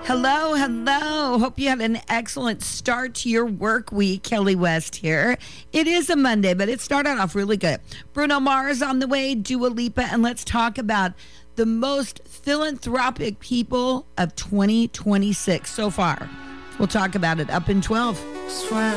Hello, hello. Hope you had an excellent start to your work week. Kelly West here. It is a Monday, but it started off really good. Bruno Mars on the way, Dua Lipa, and let's talk about the most philanthropic people of 2026 so far. We'll talk about it up in 12.